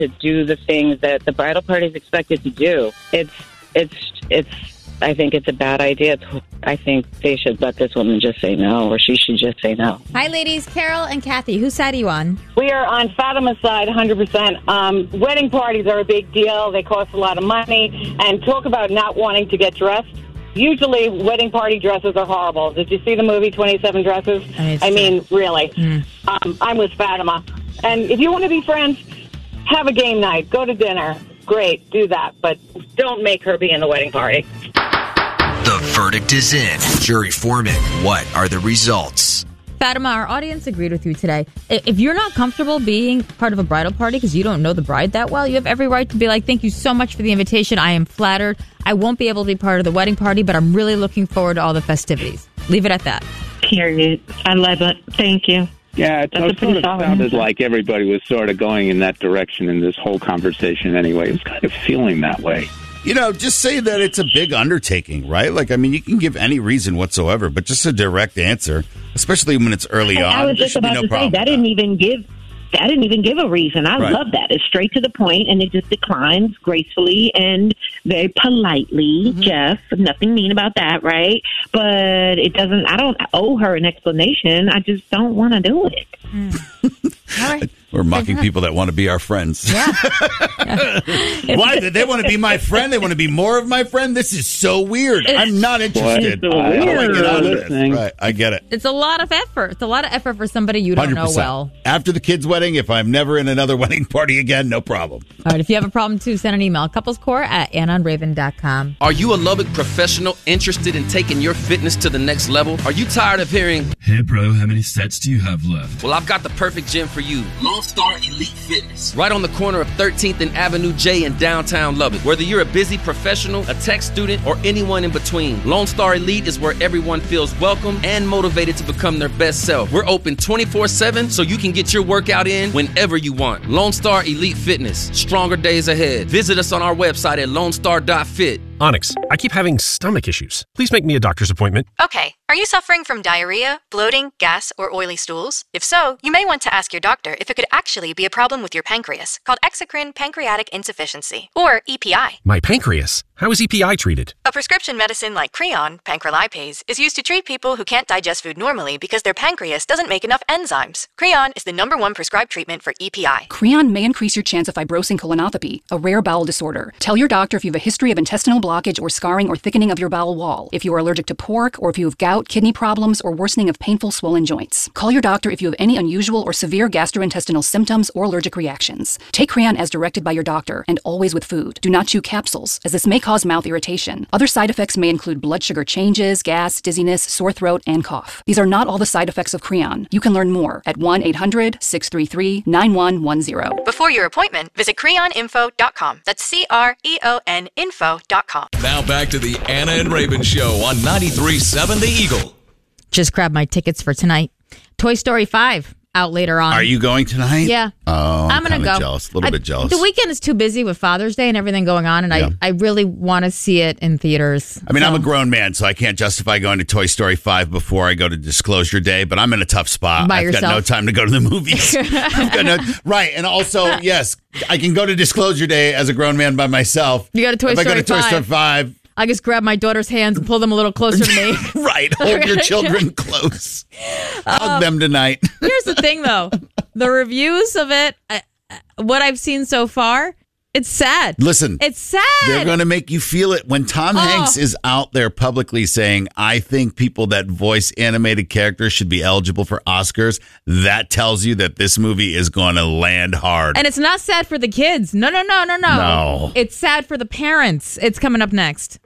to do the things that the bridal party is expected to do. I think it's a bad idea. I think they should let this woman just say no, or she should just say no. Hi, ladies. Carol and Kathy. Whose side are you on? We are on Fatima's side 100%. Wedding parties are a big deal. They cost a lot of money. And talk about not wanting to get dressed. Usually, wedding party dresses are horrible. Did you see the movie 27 Dresses? I mean, really. I'm with Fatima. And if you want to be friends, have a game night. Go to dinner. Great, do that. But don't make her be in the wedding party. The verdict is in. Jury foreman, what are the results? Fatima, our audience agreed with you today. If you're not comfortable being part of a bridal party because you don't know the bride that well, you have every right to be like, thank you so much for the invitation. I am flattered. I won't be able to be part of the wedding party, but I'm really looking forward to all the festivities. Leave it at that. Period. I love it. Thank you. Yeah, it sort of sounded like everybody was sort of going in that direction in this whole conversation anyway. It was kind of feeling that way. You know, just say that it's a big undertaking, right? Like, I mean, you can give any reason whatsoever, but just a direct answer, especially when it's early on. I was just about to say, that didn't even give a reason. I love that. It's straight to the point, and it just declines gracefully and very politely. Jeff, nothing mean about that, right? But it doesn't, I don't owe her an explanation. I just don't want to do it. All right. We're mocking people that want to be our friends. Yeah. Why? They want to be my friend? They want to be more of my friend? This is so weird. I'm not interested. I want to get out of this. Right, I get it. It's a lot of effort. It's a lot of effort for somebody you don't 100%. know well. After the kid's wedding, if I'm never in another wedding party again, no problem. All right, if you have a problem, too, send an email. couplescore@AnnOnRaven.com. Are you a Lubbock professional interested in taking your fitness to the next level? Are you tired of hearing, "Hey, bro, how many sets do you have left?" Well, I've got the perfect gym for you. Lone Star Elite Fitness. Right on the corner of 13th and Avenue J in downtown Lubbock. Whether you're a busy professional, a tech student, or anyone in between, Lone Star Elite is where everyone feels welcome and motivated to become their best self. We're open 24/7 so you can get your workout in whenever you want. Lone Star Elite Fitness. Stronger days ahead. Visit us on our website at lonestar.fit. Onyx, I keep having stomach issues. Please make me a doctor's appointment. Okay. Are you suffering from diarrhea, bloating, gas, or oily stools? If so, you may want to ask your doctor if it could actually be a problem with your pancreas, called exocrine pancreatic insufficiency, or EPI. My pancreas? How is EPI treated? A prescription medicine like Creon, pancrelipase, is used to treat people who can't digest food normally because their pancreas doesn't make enough enzymes. Creon is the #1 prescribed treatment for EPI. Creon may increase your chance of fibrosing colonopathy, a rare bowel disorder. Tell your doctor if you have a history of intestinal blockage or scarring or thickening of your bowel wall, if you are allergic to pork, or if you have gout, kidney problems, or worsening of painful swollen joints. Call your doctor if you have any unusual or severe gastrointestinal symptoms or allergic reactions. Take Creon as directed by your doctor, and always with food. Do not chew capsules, as this may cause mouth irritation. Other side effects may include blood sugar changes, gas, dizziness, sore throat, and cough. These are not all the side effects of Creon. You can learn more at 1-800-633-9110. Before your appointment, visit creoninfo.com. That's CREON info.com. Now back to the Anna and Raven Show on 93.7 The Eagle. Just grabbed my tickets for tonight. Toy Story 5 out later on. Are you going tonight? Yeah. Oh, I'm going to go. Jealous, a little bit jealous. The weekend is too busy with Father's Day and everything going on, and I really want to see it in theaters. I mean, I'm a grown man, so I can't justify going to Toy Story 5 before I go to Disclosure Day, but I'm in a tough spot. I've got no time to go to the movies. Right, and also, yes, I can go to Disclosure Day as a grown man by myself. You go to Toy Story 5. If I go to Toy Story 5... I just grab my daughter's hands and pull them a little closer to me. Right. Hold your children close. Hug them tonight. Here's the thing, though. The reviews of it, what I've seen so far, it's sad. Listen. It's sad. They're going to make you feel it. When Tom Hanks is out there publicly saying, I think people that voice animated characters should be eligible for Oscars, that tells you that this movie is going to land hard. And it's not sad for the kids. No. No. It's sad for the parents. It's coming up next.